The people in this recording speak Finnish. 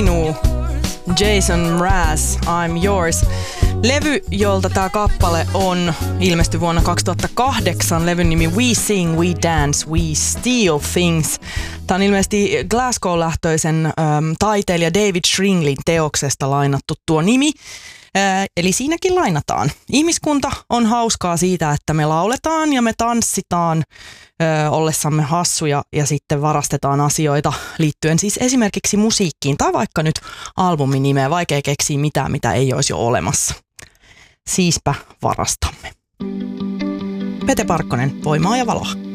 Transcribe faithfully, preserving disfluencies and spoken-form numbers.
sinua. Jason Mraz, I'm Yours. Levy, jolta tämä kappale on ilmestyi vuonna kaksituhattakahdeksan. Levyn nimi We Sing, We Dance, We Steal Things. Tämä on ilmeisesti Glasgow-lähtöisen ähm, taiteilija David Shringlin teoksesta lainattu tuo nimi. Äh, eli siinäkin lainataan. Ihmiskunta on hauskaa siitä, että me lauletaan ja me tanssitaan äh, ollessamme hassuja ja sitten varastetaan asioita liittyen siis esimerkiksi musiikkiin tai vaikka nyt albumin nimeä. Vaikea keksiä mitään, mitä ei olisi jo olemassa. Siispä varastamme. Pete Parkkonen, Voimaa ja valoa.